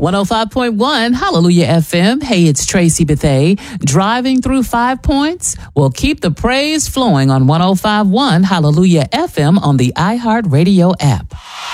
105.1 Hallelujah FM. Hey, it's Tracy Bethea. Driving through 5 Points? Well, keep the praise flowing on 105.1 Hallelujah FM on the iHeartRadio app.